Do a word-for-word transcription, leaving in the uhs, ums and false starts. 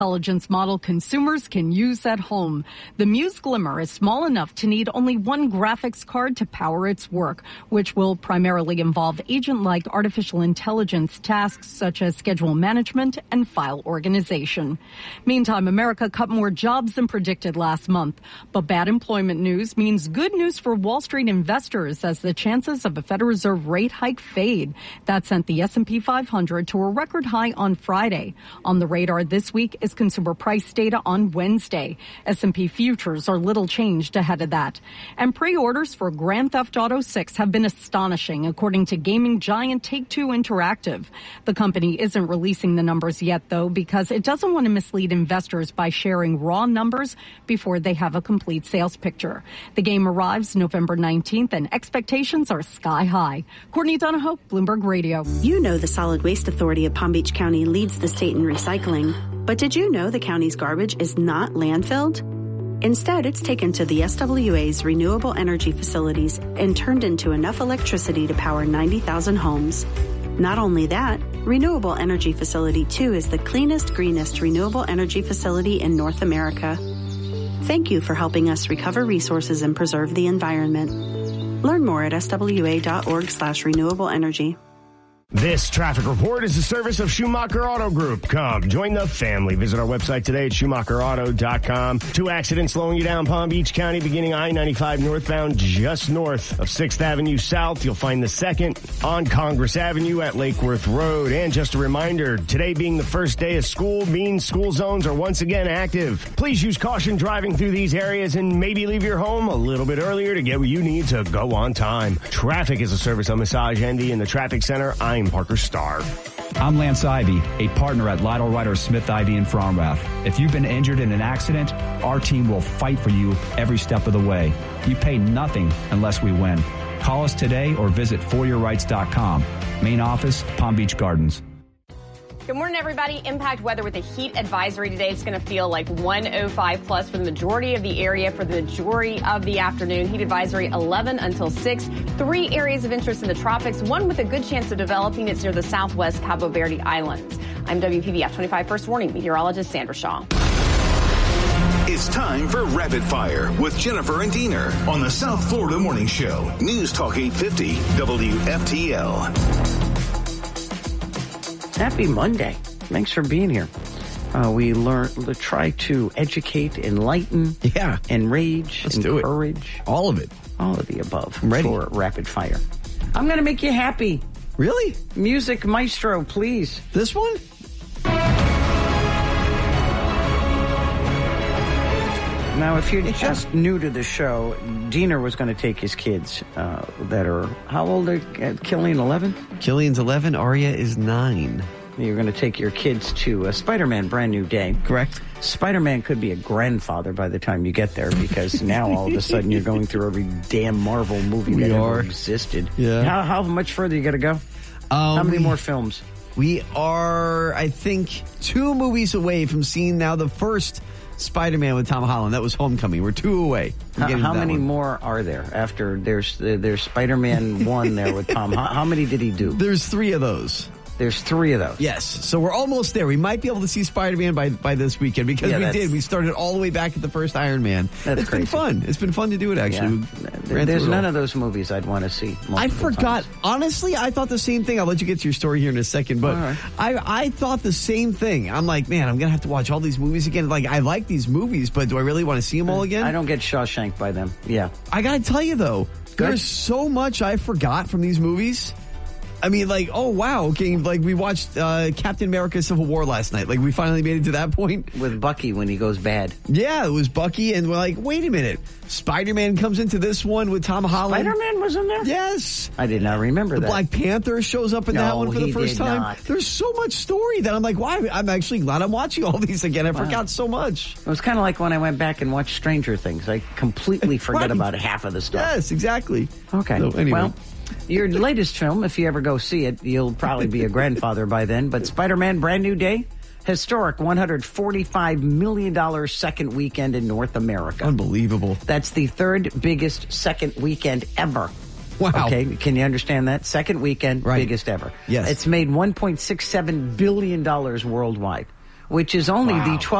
intelligence model consumers can use at home. The Muse Glimmer is small enough to need only one graphics card to power its work, which will primarily involve agent-like artificial intelligence tasks such as schedule management and file organization. Meantime, America cut more jobs than predicted last month, but bad employment news means good news for Wall Street investors as the chances of a Federal Reserve rate hike fade. That sent the S and P five hundred to a record high on Friday. On the radar this week is consumer price data on Wednesday. S and P futures are little changed ahead of that. And pre-orders for Grand Theft Auto six have been astonishing, according to gaming giant Take-Two Interactive. The company isn't releasing the numbers yet, though, because it doesn't want to mislead investors by sharing raw numbers before they have a complete sales picture. The game arrives November nineteenth, and expectations are sky high. Courtney Donahoe, Bloomberg Radio. You know the Solid Waste Authority of Palm Beach County leads the state in recycling. But did you know the county's garbage is not landfilled? Instead, it's taken to the S W A's renewable energy facilities and turned into enough electricity to power ninety thousand homes. Not only that, Renewable Energy Facility two is the cleanest, greenest renewable energy facility in North America. Thank you for helping us recover resources and preserve the environment. Learn more at swa.org slash renewable energy. This traffic report is a service of Schumacher Auto Group. Come, join the family. Visit our website today at schumacher auto dot com. Two accidents slowing you down Palm Beach County, beginning I ninety-five northbound just north of sixth Avenue South. You'll find the second on Congress Avenue at Lake Worth Road. And just a reminder, today being the first day of school means school zones are once again active. Please use caution driving through these areas and maybe leave your home a little bit earlier to get what you need to go on time. Traffic is a service of Massage Envy in the Traffic Center. I'm Parker Starr. I'm Lance Ivy, a partner at Lytle Ryder Smith Ivy in Fromrath. If you've been injured in an accident, our team will fight for you every step of the way. You pay nothing unless we win. Call us today or visit for your rights dot com. Main office, Palm Beach Gardens. Good morning, everybody. Impact weather with a heat advisory today. It's going to feel like one oh five plus for the majority of the area for the majority of the afternoon. Heat advisory eleven until six. Three areas of interest in the tropics, one with a good chance of developing. It's near the southwest Cabo Verde Islands. I'm W P B F twenty-five First Warning meteorologist Sandra Shaw. It's time for Rapid Fire with Jennifer and Diener on the South Florida Morning Show. News Talk eight fifty W F T L. Happy Monday. Thanks for being here. Uh, we learn to try to educate, enlighten, yeah, enrage, Let's encourage. Do it. All of it. All of the above. I'm ready. For Rapid Fire. I'm going to make you happy. Really? Music Maestro, please. This one? Now, if you're just new to the show, Diener was going to take his kids uh, that are, how old are uh, Killian, eleven? Killian's eleven, Arya is nine. You're going to take your kids to uh, Spider-Man Brand New Day. Correct. Spider-Man could be a grandfather by the time you get there, because now all of a sudden you're going through every damn Marvel movie we that are. ever existed. Yeah. How, how much further you got to go? Um, how many we, more films? We are, I think, two movies away from seeing now the first Spider-Man with Tom Holland. That was Homecoming. We're two away. How, how many one. more are there after there's there's Spider-Man one there with Tom? How, how many did he do? There's three of those. There's three of those. Yes. So we're almost there. We might be able to see Spider-Man by by this weekend because Yeah, we that's- did. We started all the way back at the first Iron Man. That's It's crazy. been fun. It's been fun to do it, actually. Yeah. We ran There's through it none all. of those movies I'd want to see. I forgot. times. Honestly, I thought the same thing. I'll let you get to your story here in a second. But All right. I, I thought the same thing. I'm like, man, I'm going to have to watch all these movies again. Like, I like these movies, but do I really want to see them all again? I don't get Shawshank by them. Yeah. I got to tell you, though, Good. there's so much I forgot from these movies. I mean, like, oh, wow. Okay, like, we watched uh, Captain America Civil War last night. Like, we finally made it to that point. With Bucky when he goes bad. Yeah, it was Bucky, and we're like, wait a minute. Spider-Man comes into this one with Tom Holland. Spider-Man was in there? Yes. I did not remember The that. Black Panther shows up in that No, one for the he first did time. not. There's so much story that I'm like, why? I'm actually glad I'm watching all these again. I Wow. forgot so much. It was kind of like when I went back and watched Stranger Things. I completely forgot Right. about half of the stuff. Yes, exactly. Okay. So, anyway. Well, your latest film, if you ever go see it, you'll probably be a grandfather by then. But Spider-Man Brand New Day, historic one hundred forty-five million dollars second weekend in North America. Unbelievable. That's the third biggest second weekend ever. Wow. Okay, can you understand that? Second weekend, Right. biggest ever. Yes. It's made one point six seven billion dollars worldwide. which is only Wow. the twelfth